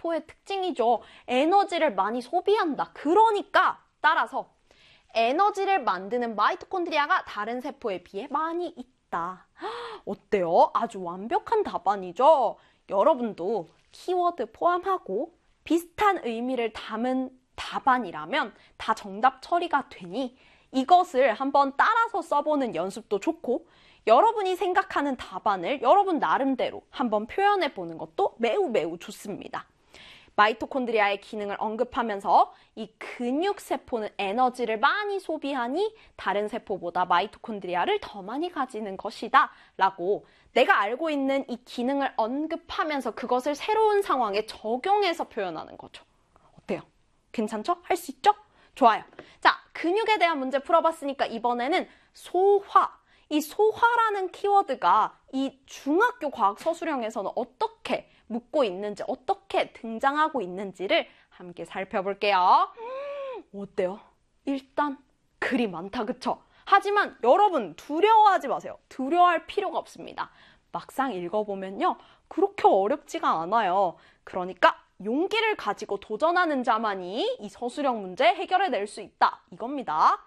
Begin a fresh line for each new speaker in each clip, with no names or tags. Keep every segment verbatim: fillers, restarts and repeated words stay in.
세포의 특징이죠. 에너지를 많이 소비한다. 그러니까 따라서 에너지를 만드는 마이토콘드리아가 다른 세포에 비해 많이 있다. 어때요? 아주 완벽한 답안이죠? 여러분도 키워드 포함하고 비슷한 의미를 담은 답안이라면 다 정답 처리가 되니 이것을 한번 따라서 써보는 연습도 좋고 여러분이 생각하는 답안을 여러분 나름대로 한번 표현해보는 것도 매우 매우 좋습니다. 마이토콘드리아의 기능을 언급하면서 이 근육세포는 에너지를 많이 소비하니 다른 세포보다 마이토콘드리아를 더 많이 가지는 것이다 라고 내가 알고 있는 이 기능을 언급하면서 그것을 새로운 상황에 적용해서 표현하는 거죠. 어때요? 괜찮죠? 할 수 있죠? 좋아요. 자, 근육에 대한 문제 풀어봤으니까 이번에는 소화. 이 소화라는 키워드가 이 중학교 과학 서술형에서는 어떻게 묻고 있는지, 어떻게 등장하고 있는지를 함께 살펴볼게요. 음, 어때요? 일단 글이 많다, 그쵸? 하지만 여러분 두려워하지 마세요. 두려워할 필요가 없습니다. 막상 읽어보면요, 그렇게 어렵지가 않아요. 그러니까 용기를 가지고 도전하는 자만이 이 서술형 문제 해결해낼 수 있다, 이겁니다.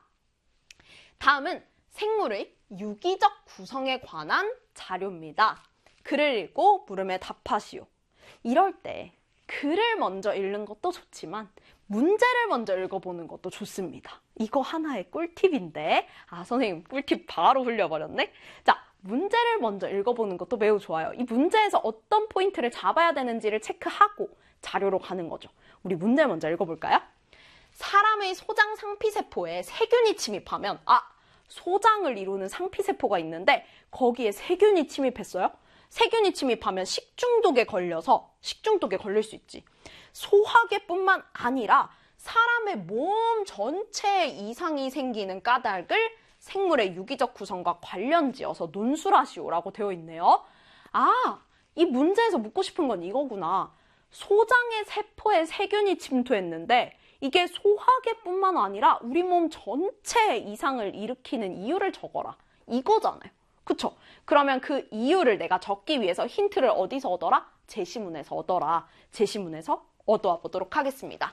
다음은 생물의 유기적 구성에 관한 자료입니다. 글을 읽고 물음에 답하시오. 이럴 때 글을 먼저 읽는 것도 좋지만 문제를 먼저 읽어보는 것도 좋습니다. 이거 하나의 꿀팁인데, 아 선생님 꿀팁 바로 흘려버렸네. 자, 문제를 먼저 읽어보는 것도 매우 좋아요. 이 문제에서 어떤 포인트를 잡아야 되는지를 체크하고 자료로 가는 거죠. 우리 문제 먼저 읽어볼까요? 사람의 소장 상피세포에 세균이 침입하면, 아 소장을 이루는 상피세포가 있는데 거기에 세균이 침입했어요? 세균이 침입하면 식중독에 걸려서 식중독에 걸릴 수 있지. 소화계뿐만 아니라 사람의 몸 전체에 이상이 생기는 까닭을 생물의 유기적 구성과 관련지어서 논술하시오라고 되어 있네요. 아, 이 문제에서 묻고 싶은 건 이거구나. 소장의 세포에 세균이 침투했는데 이게 소화계뿐만 아니라 우리 몸 전체에 이상을 일으키는 이유를 적어라. 이거잖아요. 그쵸? 그러면 그 이유를 내가 적기 위해서 힌트를 어디서 얻어라? 제시문에서 얻어라. 제시문에서 얻어와 보도록 하겠습니다.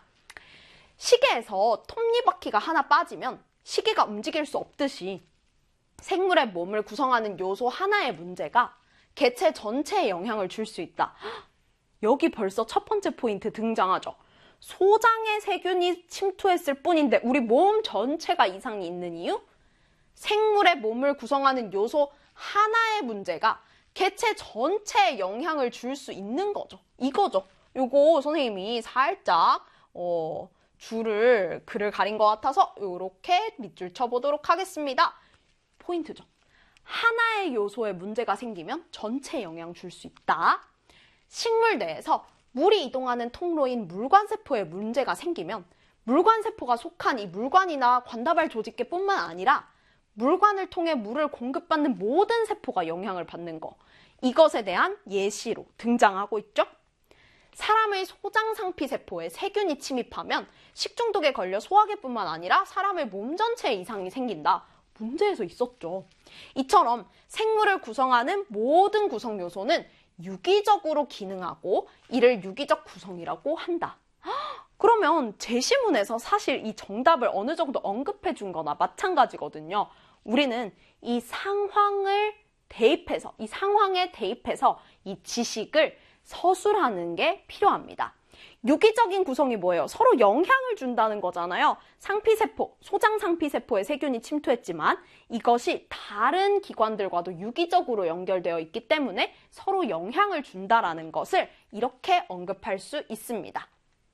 시계에서 톱니바퀴가 하나 빠지면 시계가 움직일 수 없듯이 생물의 몸을 구성하는 요소 하나의 문제가 개체 전체에 영향을 줄 수 있다. 여기 벌써 첫 번째 포인트 등장하죠. 소장에 세균이 침투했을 뿐인데 우리 몸 전체가 이상이 있는 이유? 생물의 몸을 구성하는 요소 하나의 문제가 개체 전체에 영향을 줄 수 있는 거죠. 이거죠. 요거 선생님이 살짝 어, 줄을 글을 가린 것 같아서 이렇게 밑줄 쳐보도록 하겠습니다. 포인트죠. 하나의 요소에 문제가 생기면 전체에 영향 줄 수 있다. 식물 내에서 물이 이동하는 통로인 물관세포에 문제가 생기면 물관세포가 속한 이 물관이나 관다발 조직계뿐만 아니라 물관을 통해 물을 공급받는 모든 세포가 영향을 받는 거. 이것에 대한 예시로 등장하고 있죠. 사람의 소장상피세포에 세균이 침입하면 식중독에 걸려 소화계뿐만 아니라 사람의 몸 전체에 이상이 생긴다. 문제에서 있었죠. 이처럼 생물을 구성하는 모든 구성 요소는 유기적으로 기능하고 이를 유기적 구성이라고 한다. 그러면 제시문에서 사실 이 정답을 어느 정도 언급해 준 거나 마찬가지거든요. 우리는 이 상황을 대입해서, 이 상황에 대입해서 이 지식을 서술하는 게 필요합니다. 유기적인 구성이 뭐예요? 서로 영향을 준다는 거잖아요. 상피세포, 소장상피세포에 세균이 침투했지만 이것이 다른 기관들과도 유기적으로 연결되어 있기 때문에 서로 영향을 준다라는 것을 이렇게 언급할 수 있습니다.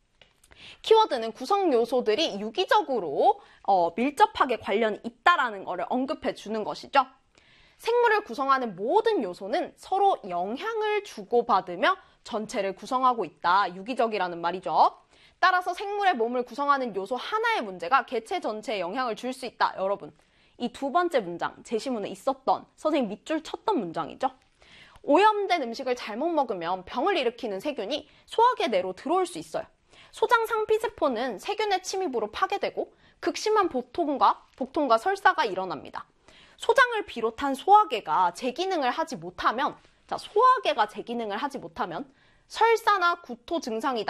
키워드는 구성 요소들이 유기적으로 어, 밀접하게 관련이 있다라는 것을 언급해 주는 것이죠. 생물을 구성하는 모든 요소는 서로 영향을 주고받으며 전체를 구성하고 있다. 유기적이라는 말이죠. 따라서 생물의 몸을 구성하는 요소 하나의 문제가 개체 전체에 영향을 줄 수 있다. 여러분, 이 두 번째 문장, 제시문에 있었던 선생님 밑줄 쳤던 문장이죠. 오염된 음식을 잘못 먹으면 병을 일으키는 세균이 소화계 내로 들어올 수 있어요. 소장 상피세포는 세균의 침입으로 파괴되고 극심한 복통과, 복통과 설사가 일어납니다. 소장을 비롯한 소화계가 제 기능을 하지 못하면, 자, 소화계가 제 기능을 하지 못하면 설사나 구토 증상이